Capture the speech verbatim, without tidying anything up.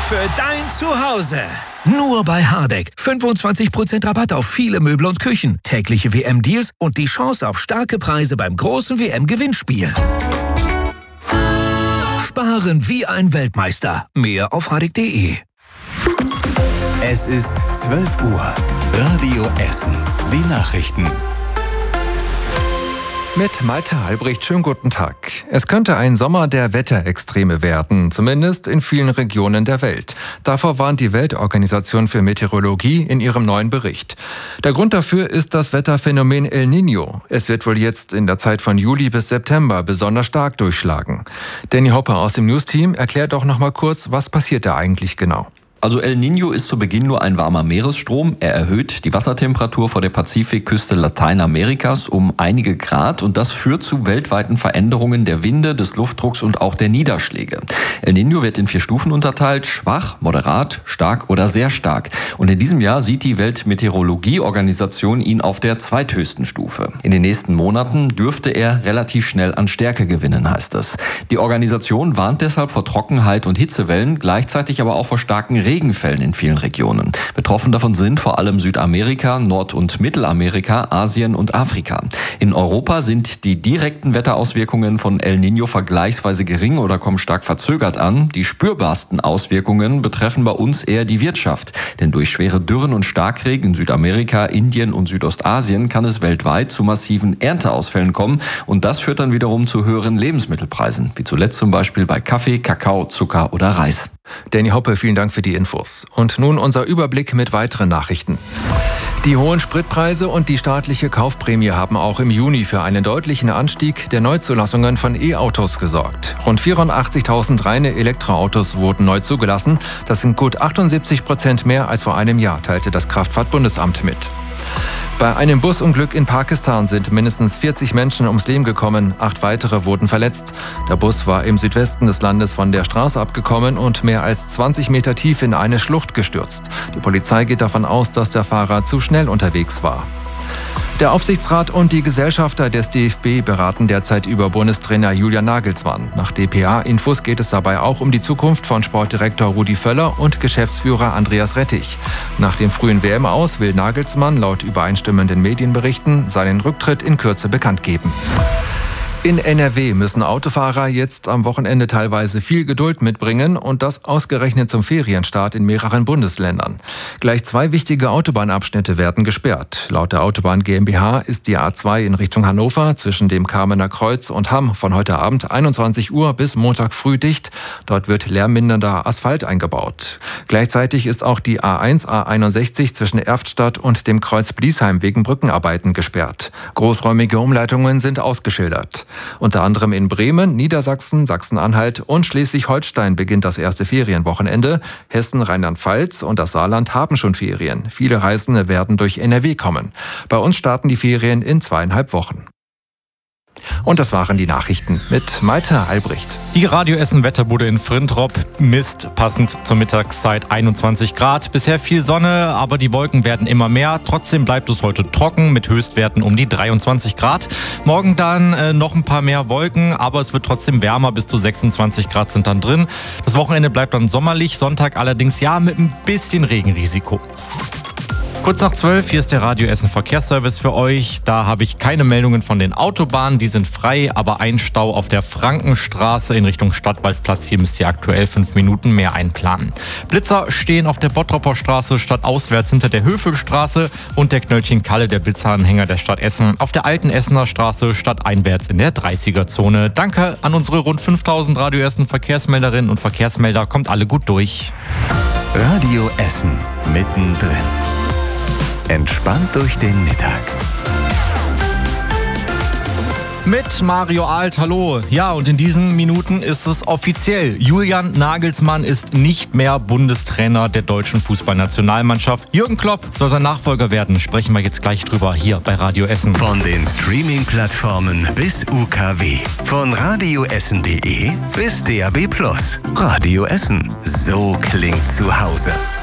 für dein Zuhause. Nur bei Hardegg. fünfundzwanzig Prozent Rabatt auf viele Möbel und Küchen, tägliche W M-Deals und die Chance auf starke Preise beim großen W M-Gewinnspiel. Sparen wie ein Weltmeister. Mehr auf hardegg punkt de. Es ist zwölf Uhr. Radio Essen. Die Nachrichten. Mit Malte Albrecht, schönen guten Tag. Es könnte ein Sommer der Wetterextreme werden, zumindest in vielen Regionen der Welt. Davor warnt die Weltorganisation für Meteorologie in ihrem neuen Bericht. Der Grund dafür ist das Wetterphänomen El Niño. Es wird wohl jetzt in der Zeit von Juli bis September besonders stark durchschlagen. Danny Hopper aus dem News-Team erklärt doch noch mal kurz, was passiert da eigentlich genau. Also El Niño ist zu Beginn nur ein warmer Meeresstrom. Er erhöht die Wassertemperatur vor der Pazifikküste Lateinamerikas um einige Grad und das führt zu weltweiten Veränderungen der Winde, des Luftdrucks und auch der Niederschläge. El Niño wird in vier Stufen unterteilt: schwach, moderat, stark oder sehr stark. Und in diesem Jahr sieht die Weltmeteorologieorganisation ihn auf der zweithöchsten Stufe. In den nächsten Monaten dürfte er relativ schnell an Stärke gewinnen, heißt es. Die Organisation warnt deshalb vor Trockenheit und Hitzewellen, gleichzeitig aber auch vor starken Regen. Regenfällen in vielen Regionen. Betroffen davon sind vor allem Südamerika, Nord- und Mittelamerika, Asien und Afrika. In Europa sind die direkten Wetterauswirkungen von El Niño vergleichsweise gering oder kommen stark verzögert an. Die spürbarsten Auswirkungen betreffen bei uns eher die Wirtschaft. Denn durch schwere Dürren und Starkregen in Südamerika, Indien und Südostasien kann es weltweit zu massiven Ernteausfällen kommen. Und das führt dann wiederum zu höheren Lebensmittelpreisen, wie zuletzt zum Beispiel bei Kaffee, Kakao, Zucker oder Reis. Danny Hoppe, vielen Dank für die Infos. Und nun unser Überblick mit weiteren Nachrichten. Die hohen Spritpreise und die staatliche Kaufprämie haben auch im Juni für einen deutlichen Anstieg der Neuzulassungen von E-Autos gesorgt. Rund vierundachtzigtausend reine Elektroautos wurden neu zugelassen. Das sind gut achtundsiebzig Prozent mehr als vor einem Jahr, teilte das Kraftfahrtbundesamt mit. Bei einem Busunglück in Pakistan sind mindestens vierzig Menschen ums Leben gekommen, acht weitere wurden verletzt. Der Bus war im Südwesten des Landes von der Straße abgekommen und mehr als zwanzig Meter tief in eine Schlucht gestürzt. Die Polizei geht davon aus, dass der Fahrer zu schnell unterwegs war. Der Aufsichtsrat und die Gesellschafter des D F B beraten derzeit über Bundestrainer Julian Nagelsmann. Nach D P A-Infos geht es dabei auch um die Zukunft von Sportdirektor Rudi Völler und Geschäftsführer Andreas Rettich. Nach dem frühen W M-Aus will Nagelsmann laut übereinstimmenden Medienberichten seinen Rücktritt in Kürze bekannt geben. In N R W müssen Autofahrer jetzt am Wochenende teilweise viel Geduld mitbringen und das ausgerechnet zum Ferienstart in mehreren Bundesländern. Gleich zwei wichtige Autobahnabschnitte werden gesperrt. Laut der Autobahn GmbH ist die A zwei in Richtung Hannover zwischen dem Kamener Kreuz und Hamm von heute Abend einundzwanzig Uhr bis Montag früh dicht. Dort wird lärmmindernder Asphalt eingebaut. Gleichzeitig ist auch die A eins A einundsechzig zwischen Erftstadt und dem Kreuz Bliesheim wegen Brückenarbeiten gesperrt. Großräumige Umleitungen sind ausgeschildert. Unter anderem in Bremen, Niedersachsen, Sachsen-Anhalt und Schleswig-Holstein beginnt das erste Ferienwochenende. Hessen, Rheinland-Pfalz und das Saarland haben schon Ferien. Viele Reisende werden durch N R W kommen. Bei uns starten die Ferien in zweieinhalb Wochen. Und das waren die Nachrichten mit Malte Albrecht. Die Radio Essen Wetterbude in Frintrop misst passend zur Mittagszeit einundzwanzig Grad. Bisher viel Sonne, aber die Wolken werden immer mehr. Trotzdem bleibt es heute trocken mit Höchstwerten um die dreiundzwanzig Grad. Morgen dann äh, noch ein paar mehr Wolken, aber es wird trotzdem wärmer. Bis zu sechsundzwanzig Grad sind dann drin. Das Wochenende bleibt dann sommerlich. Sonntag allerdings ja mit ein bisschen Regenrisiko. Kurz nach zwölf, hier ist der Radio Essen Verkehrsservice für euch. Da habe ich keine Meldungen von den Autobahnen, die sind frei, aber ein Stau auf der Frankenstraße in Richtung Stadtwaldplatz. Hier müsst ihr aktuell fünf Minuten mehr einplanen. Blitzer stehen auf der Bottroper Straße stadtauswärts hinter der Höfelstraße und der Knöllchen Kalle, der Blitzeranhänger der Stadt Essen, auf der alten Essener Straße stadteinwärts in der dreißiger-Zone. Danke an unsere rund fünftausend Radio Essen Verkehrsmelderinnen und Verkehrsmelder. Kommt alle gut durch. Radio Essen mittendrin. Entspannt durch den Mittag. Mit Mario Alt, hallo. Ja, und in diesen Minuten ist es offiziell. Julian Nagelsmann ist nicht mehr Bundestrainer der deutschen Fußballnationalmannschaft. Jürgen Klopp soll sein Nachfolger werden. Sprechen wir jetzt gleich drüber hier bei Radio Essen. Von den Streaming-Plattformen bis U K W. Von radioessen punkt de bis D A B plus. Radio Essen. So klingt zu Hause.